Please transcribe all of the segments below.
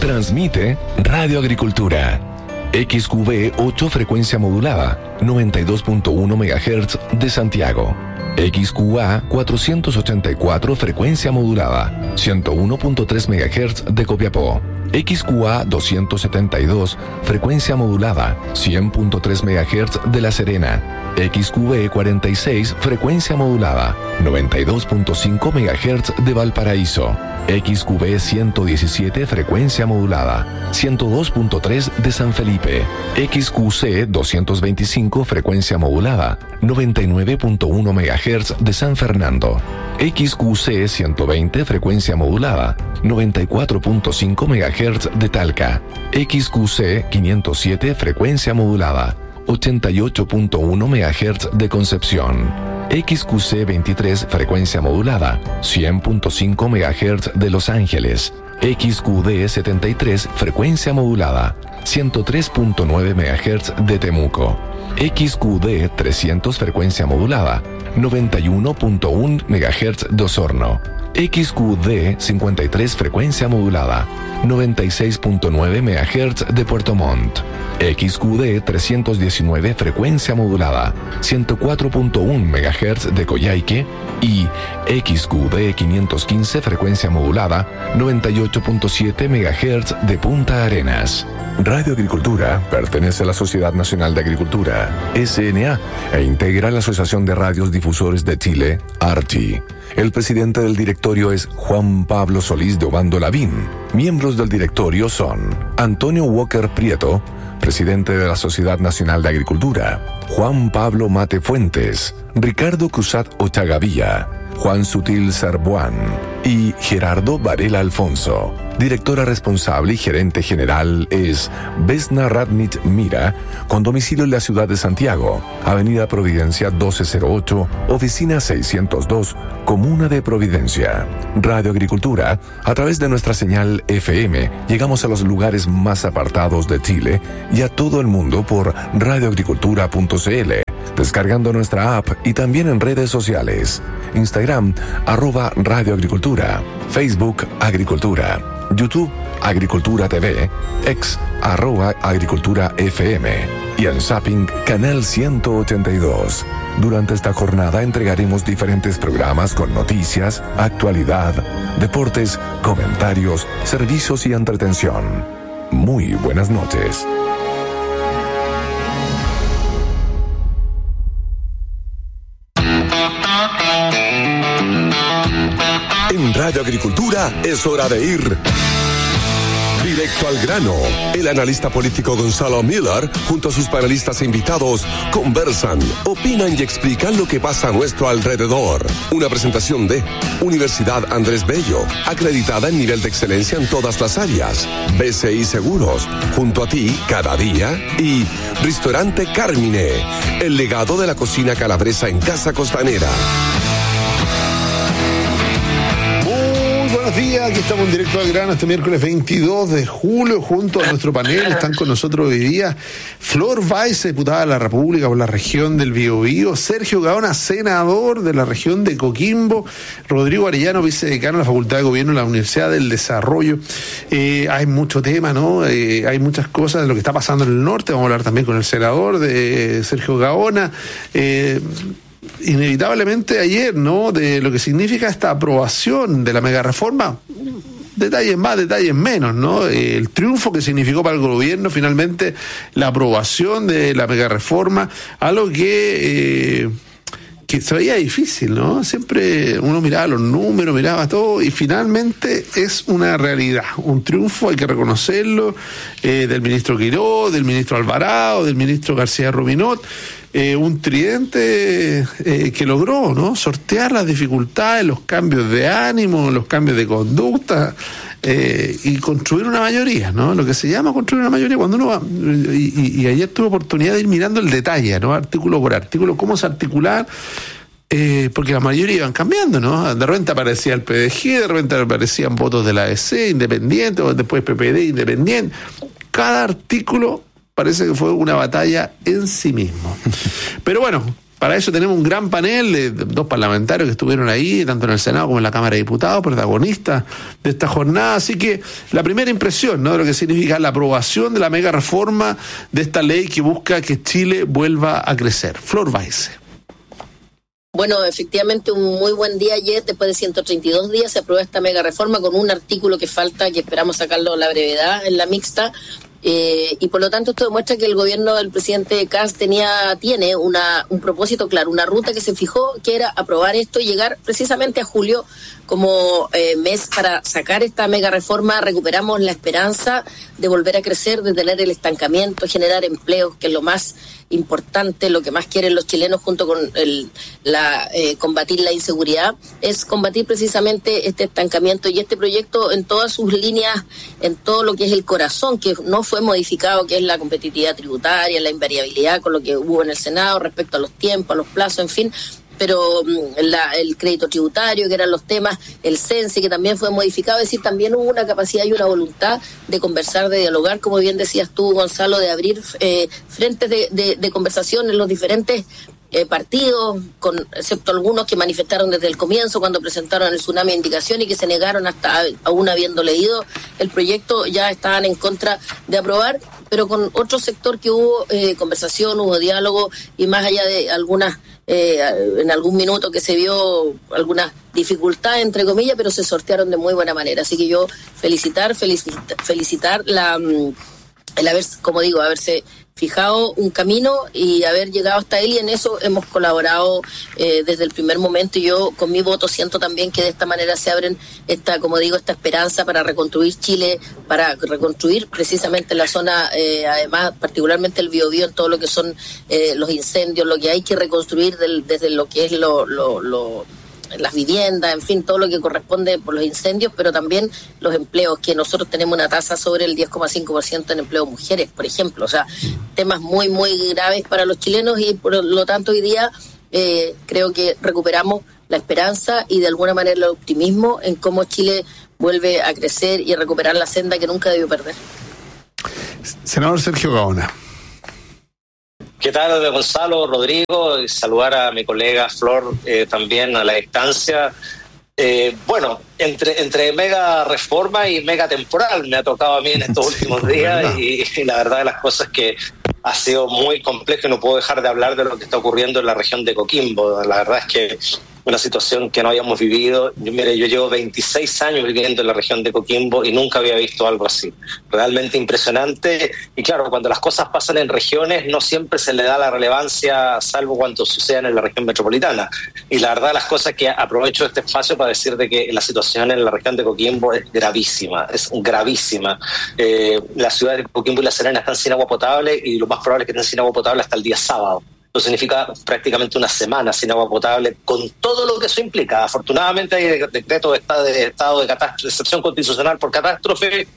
Transmite Radio Agricultura. XQB 8 frecuencia modulada, 92.1 MHz de Santiago. XQA 484 frecuencia modulada, 101.3 MHz de Copiapó. XQA 272 frecuencia modulada, 100.3 MHz de La Serena. XQB 46 frecuencia modulada, 92.5 MHz de Valparaíso. XQB 117 frecuencia modulada, 102.3 de San Felipe. XQC 225 frecuencia modulada, 99.1 MHz de San Fernando. XQC 120 frecuencia modulada, 94.5 MHz de Talca. XQC 507 frecuencia modulada, 88.1 MHz de Concepción. XQC 23 frecuencia modulada, 100.5 MHz de Los Ángeles. XQD 73 frecuencia modulada, 103.9 MHz de Temuco. XQD 300 frecuencia modulada, 91.1 MHz de Osorno. XQD 53 frecuencia modulada, 96.9 MHz de Puerto Montt. XQD 319 frecuencia modulada, 104.1 MHz de Coyhaique y XQD 515 frecuencia modulada, 98.7 MHz de Punta Arenas. Radio Agricultura pertenece a la Sociedad Nacional de Agricultura, SNA, e integra la Asociación de Radios Difusores de Chile, ARTI. El presidente del directorio es Juan Pablo Solís de Obando Lavín. Miembros del directorio son Antonio Walker Prieto, presidente de la Sociedad Nacional de Agricultura; Juan Pablo Mate Fuentes; Ricardo Cruzat Ochagavía; Juan Sutil Sarbuán y Gerardo Varela Alfonso. Directora responsable y gerente general es Vesna Radnich Mira, con domicilio en la ciudad de Santiago, Avenida Providencia 1208, Oficina 602, Comuna de Providencia. Radio Agricultura, a través de nuestra señal FM, llegamos a los lugares más apartados de Chile y a todo el mundo por radioagricultura.cl, descargando nuestra app y también en redes sociales. Instagram, @radioagricultura, Facebook Agricultura, YouTube Agricultura TV, X @Agricultura FM y en Zapping Canal 182. Durante esta jornada entregaremos diferentes programas con noticias, actualidad, deportes, comentarios, servicios y entretención. Muy buenas noches. En Radio Agricultura es hora de ir directo al grano. El analista político Gonzalo Miller, junto a sus panelistas e invitados, conversan, opinan y explican lo que pasa a nuestro alrededor. Una presentación de Universidad Andrés Bello, acreditada en nivel de excelencia en todas las áreas. BCI Seguros, junto a ti cada día. Y Restaurante Carmine, el legado de la cocina calabresa en Casa Costanera. Buenos días, aquí estamos en directo al grano este miércoles 22 de julio junto a nuestro panel. Están con nosotros hoy día Flor Weiss, diputada de la República por la región del Biobío; Sergio Gaona, senador de la región de Coquimbo; Rodrigo Arellano, vicedecano de la Facultad de Gobierno de la Universidad del Desarrollo. Hay mucho tema, ¿no? Hay muchas cosas de lo que está pasando en el norte. Vamos a hablar también con el senador de Sergio Gaona. Inevitablemente ayer, ¿no?, de lo que significa esta aprobación de la megareforma. Detalles más, detalles menos, ¿no? El triunfo que significó para el gobierno finalmente la aprobación de la megareforma, algo que se veía difícil, ¿no? Siempre uno miraba los números, miraba todo, y finalmente es una realidad, un triunfo, hay que reconocerlo, del ministro Quiró, del ministro Alvarado, del ministro García Ruminot. Un tridente que logró, ¿no?, sortear las dificultades, los cambios de ánimo, los cambios de conducta, y construir una mayoría, ¿no? Lo que se llama construir una mayoría cuando uno va, y ayer tuve oportunidad de ir mirando el detalle, ¿no?, artículo por artículo, cómo se articular, porque la mayoría iban cambiando, ¿no? De repente aparecía el PDG, de repente aparecían votos de la ADC, independiente, o después PPD, independiente. Cada artículo parece que fue una batalla en sí mismo. Pero bueno, Para eso tenemos un gran panel de 2 parlamentarios que estuvieron ahí, tanto en el Senado como en la Cámara de Diputados, protagonistas de esta jornada. Así que la primera impresión, ¿no?, de lo que significa la aprobación de la mega reforma de esta ley que busca que Chile vuelva a crecer. Flor Baise. Bueno, efectivamente un muy buen día ayer, después de 132 días se aprueba esta mega reforma con un artículo que falta, que esperamos sacarlo a la brevedad en la mixta. Y por lo tanto esto demuestra que el gobierno del presidente Kast tiene un propósito claro, una ruta que se fijó, que era aprobar esto y llegar precisamente a julio como mes para sacar esta mega reforma. Recuperamos la esperanza de volver a crecer, de tener el estancamiento, generar empleos, que es lo más importante, lo que más quieren los chilenos junto con combatir la inseguridad, es combatir precisamente este estancamiento, y este proyecto en todas sus líneas, en todo lo que es el corazón, que no fue modificado, que es la competitividad tributaria, la invariabilidad con lo que hubo en el Senado respecto a los tiempos, a los plazos, en fin, pero el crédito tributario, que eran los temas, el CENSE, que también fue modificado, es decir, también hubo una capacidad y una voluntad de conversar, de dialogar, como bien decías tú, Gonzalo, de abrir frentes de conversación en los diferentes partidos, excepto algunos que manifestaron desde el comienzo cuando presentaron el tsunami de indicación y que se negaron hasta aún habiendo leído el proyecto, ya estaban en contra de aprobar, pero con otro sector que hubo conversación, hubo diálogo, y más allá de algunas en algún minuto que se vio alguna dificultad entre comillas, pero se sortearon de muy buena manera. Así que yo felicitar el haber, como digo, haberse fijado un camino y haber llegado hasta él, y en eso hemos colaborado desde el primer momento, y yo con mi voto siento también que de esta manera se abren esta esperanza para reconstruir Chile, para reconstruir precisamente la zona, además particularmente el Biobío, en todo lo que son los incendios, lo que hay que reconstruir desde lo que es las viviendas, en fin, todo lo que corresponde por los incendios, pero también los empleos, que nosotros tenemos una tasa sobre el 10,5% en empleo de mujeres, por ejemplo. O sea, temas muy, muy graves para los chilenos, y por lo tanto hoy día creo que recuperamos la esperanza y de alguna manera el optimismo en cómo Chile vuelve a crecer y a recuperar la senda que nunca debió perder. Senador Sergio Gaona. ¿Qué tal, Gonzalo, Rodrigo? Y saludar a mi colega Flor también a la distancia. Bueno, entre mega reforma y mega temporal me ha tocado a mí en estos últimos días, y la verdad de las cosas es que ha sido muy complejo y no puedo dejar de hablar de lo que está ocurriendo en la región de Coquimbo. La verdad es que una situación que no habíamos vivido. Yo llevo 26 años viviendo en la región de Coquimbo y nunca había visto algo así. Realmente impresionante. Y claro, cuando las cosas pasan en regiones no siempre se le da la relevancia, salvo cuando sucedan en la región metropolitana. Y la verdad las cosas que aprovecho este espacio para decir de que la situación en la región de Coquimbo es gravísima, es gravísima. La ciudad de Coquimbo y La Serena están sin agua potable, y lo más probable es que estén sin agua potable hasta el día sábado. Eso significa prácticamente una semana sin agua potable, con todo lo que eso implica. Afortunadamente hay decreto de estado de excepción constitucional por catástrofe,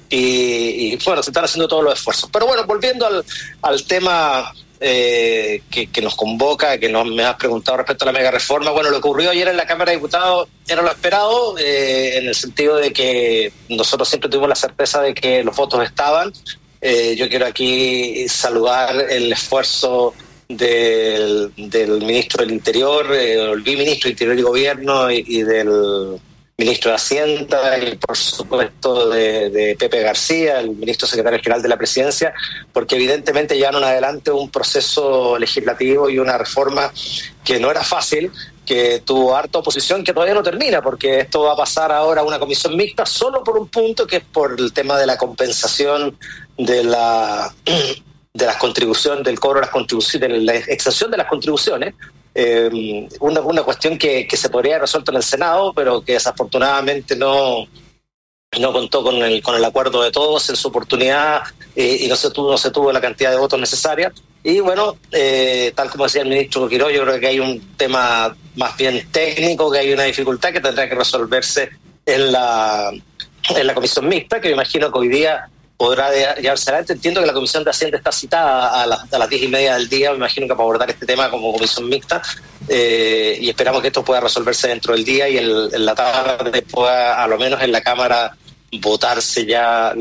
y bueno, se están haciendo todos los esfuerzos. Pero bueno, volviendo al tema que nos convoca, que me has preguntado respecto a la mega reforma. Bueno, lo que ocurrió ayer en la Cámara de Diputados era lo esperado, en el sentido de que nosotros siempre tuvimos la certeza de que los votos estaban. Yo quiero aquí saludar el esfuerzo del ministro del Interior, el viceministro de Interior y Gobierno, y del ministro de Hacienda, y por supuesto de Pepe García, el ministro secretario general de la Presidencia, porque evidentemente llevaron adelante un proceso legislativo y una reforma que no era fácil, que tuvo harta oposición, que todavía no termina, porque esto va a pasar ahora a una comisión mixta solo por un punto, que es por el tema de la compensación de las contribuciones, del cobro de las contribuciones, de la exención de las contribuciones. Una cuestión que se podría haber resuelto en el Senado, pero que desafortunadamente no contó con el acuerdo de todos en su oportunidad, y no se tuvo la cantidad de votos necesarias. Y bueno, tal como decía el ministro Quirós, yo creo que hay un tema más bien técnico, que hay una dificultad que tendrá que resolverse en la comisión mixta, que me imagino que hoy día podrá llevarse adelante. Entiendo que la Comisión de Hacienda está citada a las 10:30 del día, me imagino que para abordar este tema como comisión mixta, y esperamos que esto pueda resolverse dentro del día, y en la tarde pueda, a lo menos en la Cámara votarse ya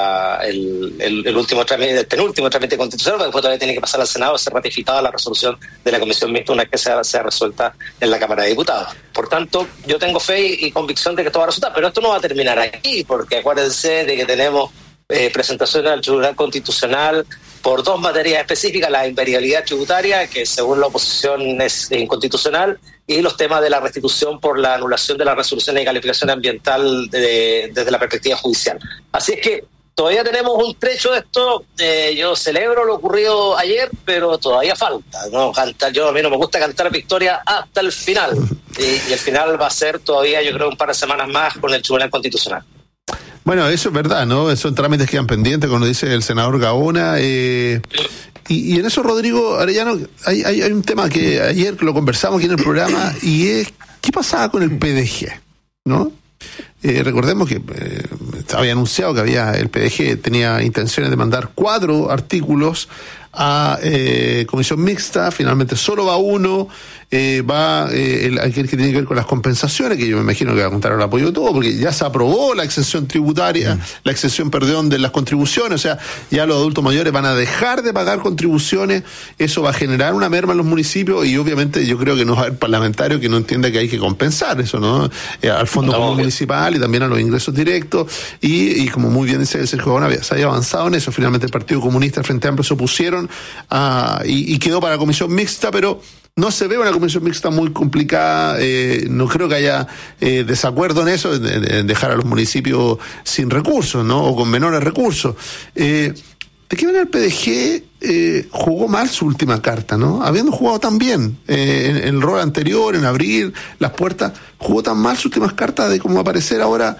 el último trámite, el penúltimo trámite constitucional, después todavía tiene que pasar al Senado a ser ratificada la resolución de la Comisión Mixta una vez que sea resuelta en la Cámara de Diputados. Por tanto, yo tengo fe y convicción de que esto va a resultar, pero esto no va a terminar aquí, porque acuérdense de que tenemos presentaciones al Tribunal Constitucional por dos materias específicas: la invariabilidad tributaria, que según la oposición es inconstitucional, y los temas de la restitución por la anulación de las resoluciones de calificación ambiental desde la perspectiva judicial. Así es que todavía tenemos un trecho de esto. Yo celebro lo ocurrido ayer, pero todavía falta, ¿no? A mí no me gusta cantar victoria hasta el final, y el final va a ser todavía, yo creo, un par de semanas más con el Tribunal Constitucional. Bueno, eso es verdad, ¿no? Son trámites que quedan pendientes, como dice el senador Gaona. Y en eso, Rodrigo Arellano, hay un tema que ayer lo conversamos aquí en el programa, y es ¿qué pasaba con el PDG? ¿No? Recordemos que había anunciado que el PDG tenía intenciones de mandar 4 artículos a comisión mixta. Finalmente solo va uno, aquel que tiene que ver con las compensaciones, que yo me imagino que va a contar el apoyo de todo, porque ya se aprobó la exención tributaria, la exención, de las contribuciones. O sea, ya los adultos mayores van a dejar de pagar contribuciones. Eso va a generar una merma en los municipios, y obviamente yo creo que no va a haber parlamentario que no entienda que hay que compensar eso, ¿no? Al fondo común municipal y también a los ingresos directos, y como muy bien dice Sergio Gaona, se había avanzado en eso. Finalmente el Partido Comunista, el Frente Amplio se opusieron y quedó para la comisión mixta, pero no se ve una comisión mixta muy complicada. No creo que haya desacuerdo en eso, de dejar a los municipios sin recursos, ¿no? O con menores recursos. ¿De qué manera el PDG jugó mal su última carta, ¿no? Habiendo jugado tan bien en el rol anterior, en abrir las puertas, jugó tan mal sus últimas cartas de cómo aparecer ahora.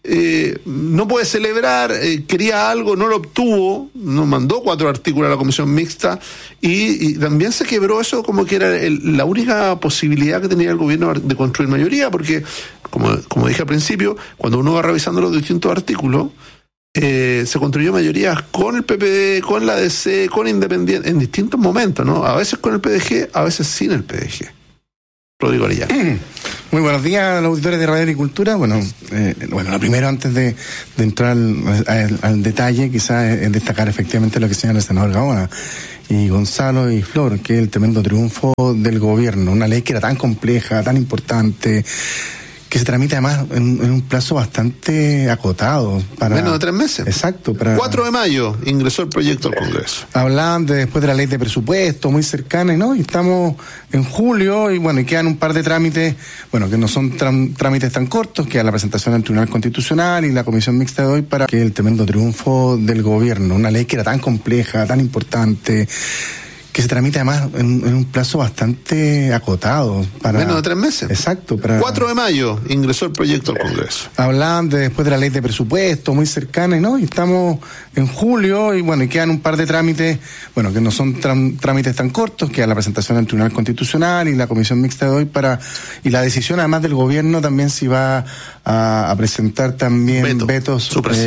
No puede celebrar, quería algo, no lo obtuvo, nos mandó 4 artículos a la comisión mixta, y también se quebró eso, como que era la única posibilidad que tenía el gobierno de construir mayoría, porque como dije al principio, cuando uno va revisando los distintos artículos, se construyó mayorías con el PPD, con la DC, con Independiente, en distintos momentos, ¿no? A veces con el PDG, a veces sin el PDG. Rodrigo Arellano. Muy buenos días a los auditores de Radio Agricultura. Bueno, lo primero, antes de entrar al detalle, quizás es destacar efectivamente lo que señala el senador Gaona y Gonzalo y Flor, que es el tremendo triunfo del gobierno. Una ley que era tan compleja, tan importante, que se tramita además en un plazo bastante acotado. Menos de 3 meses. Exacto. 4 de mayo ingresó el proyecto al Congreso. Hablaban después de la ley de presupuesto, muy cercana, ¿no? Y estamos en julio, y quedan un par de trámites, que no son trámites tan cortos, queda la presentación del Tribunal Constitucional y la comisión mixta de hoy, para que el tremendo triunfo del gobierno. Una ley que era tan compleja, tan importante, que se tramita además en un plazo bastante acotado. Menos de 3 meses. Exacto. 4 de mayo ingresó el proyecto al Congreso. Hablaban después de la ley de presupuesto, muy cercana, ¿no? Y estamos en julio, y quedan un par de trámites, que no son trámites tan cortos, queda la presentación del Tribunal Constitucional y la comisión mixta de hoy, y la decisión además del gobierno también si va a presentar también vetos